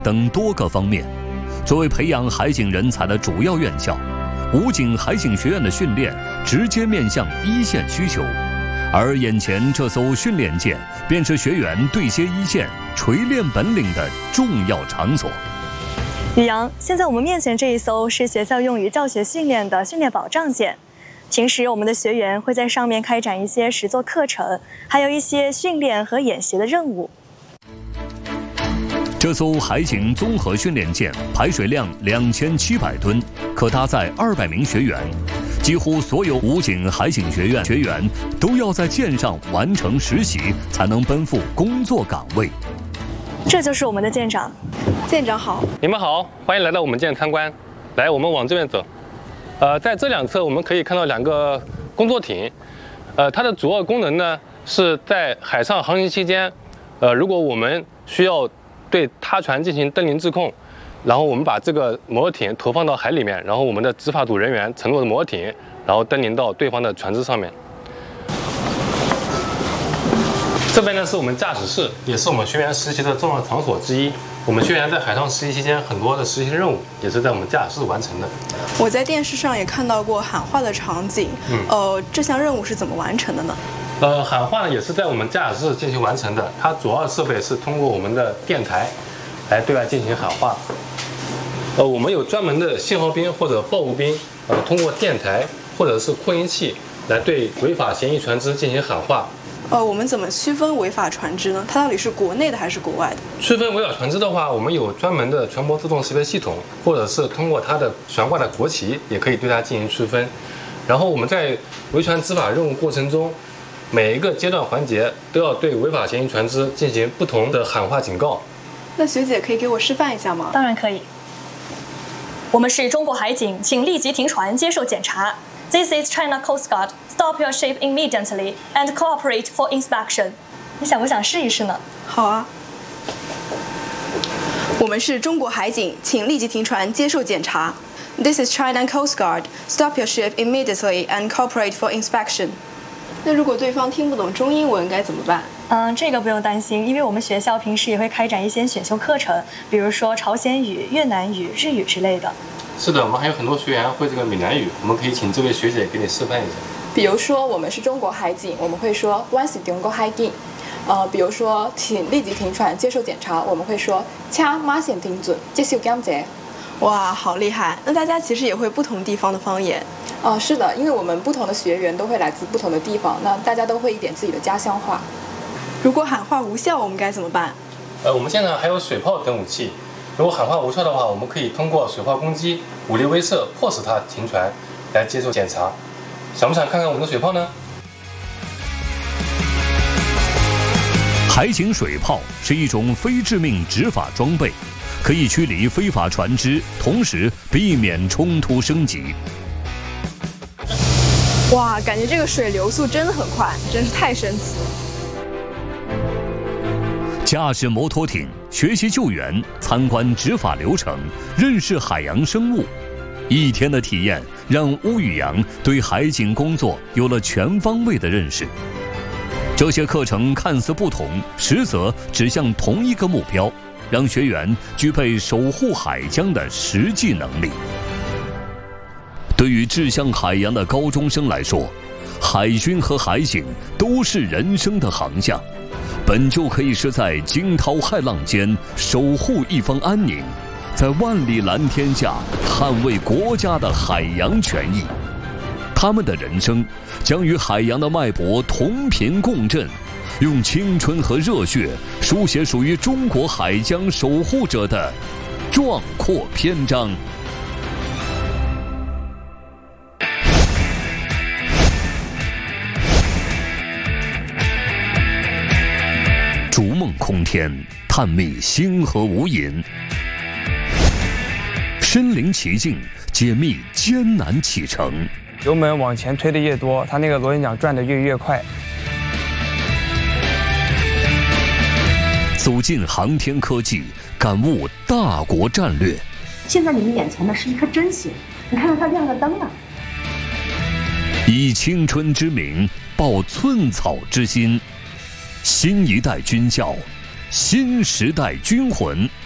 等多个方面。作为培养海警人才的主要院校，武警海警学院的训练直接面向一线需求，而眼前这艘训练舰便是学员对接一线、锤炼本领的重要场所。 宇阳，现在我们面前这一艘是学校用于教学训练的训练保障舰。平时我们的学员会在上面开展一些实作课程，还有一些训练和演习的任务。 这艘海警综合训练舰排水量2700吨，可搭载200名学员。几乎所有武警海警学院学员都要在舰上完成实习，才能奔赴工作岗位。 这就是我们的舰长。舰长好。 你们好，欢迎来到我们舰参观。来，我们往这边走。在这两侧我们可以看到2个工作艇。它的主要功能呢是在海上航行期间，如果我们需要对他船进行登临制控，然后我们把这个摩托艇投放到海里面，然后我们的执法组人员乘坐摩托艇，然后登临到对方的船只上面。这边呢是我们驾驶室，也是我们学员实习的重要场所之一。我们学员在海上实习期间，很多的实习任务也是在我们驾驶室完成的。 我在电视上也看到过喊话的场景，这项任务是怎么完成的呢？ 喊话呢也是在我们驾驶室进行完成的，它主要设备是通过我们的电台来对外进行喊话。我们有专门的信号兵或者报务兵，通过电台或者是扩音器来对违法嫌疑船只进行喊话。 我们怎么区分违法船只呢？它到底是国内的还是国外的？ 区分违法船只的话，我们有专门的船舶自动识别系统，或者是通过它的悬挂的国旗，也可以对它进行区分。然后我们在维权执法任务过程中，每一个阶段环节都要对违法嫌疑船只进行不同的喊话警告。 那学姐可以给我示范一下吗？ 当然可以。我们是中国海警，请立即停船接受检查。This is China Coast Guard. Stop your ship immediately and cooperate for inspection. 你想不想试一试呢？ 好啊。我们是中国海警，请立即停船接受检查。This is China Coast Guard. Stop your ship immediately and cooperate for inspection. 那如果对方听不懂中英文该怎么办？ 这个不用担心，因为我们学校平时也会开展一些选修课程，比如说朝鲜语、越南语、日语之类的。是的，我们还有很多学员会这个闽南语，我们可以请这位学姐给你示范一下。 比如说，我们是中国海警，我们会说我是中国海警。比如说，请立即停船接受检查，我们会说请马上停准接受检查。哇，好厉害！那大家其实也会不同地方的方言。是的，因为我们不同的学员都会来自不同的地方，那大家都会一点自己的家乡话。如果喊话无效，我们该怎么办？ 我们现场还有水炮等武器。如果喊话无效的话，我们可以通过水炮攻击、武力威慑，迫使他停船来接受检查。想不想看看我们的水炮呢？ 海警水炮是一种非致命执法装备，可以驱离非法船只，同时避免冲突升级。 哇，感觉这个水流速真的很快，真是太神奇了。 驾驶摩托艇，学习救援，参观执法流程，认识海洋生物。1天的体验让巫宇阳对海警工作有了全方位的认识。这些课程看似不同，实则指向同一个目标，让学员具备守护海疆的实际能力。对于志向海洋的高中生来说，海军和海警都是人生的航向，本就可以是在惊涛骇浪间守护一方安宁，在万里蓝天下捍卫国家的海洋权益。他们的人生将与海洋的脉搏同频共振，用青春和热血书写属于中国海疆守护者的壮阔篇章。逐梦空天，探秘星河无垠，身临其境，解密艰难启程。 油门往前推的越多，它那个螺旋桨转得越快。 走进航天科技，感悟大国战略。 现在你们眼前的是一颗真星，你看看它亮着灯呢。 以青春之名，报寸草之心。新一代军校，新时代军魂。